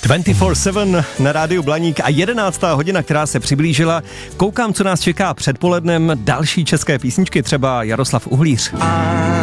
24/7 na rádiu Blaník a 11. hodina, která se přiblížila. Koukám, co nás čeká předpolednem. Další české písničky, třeba Jaroslav Uhlíř.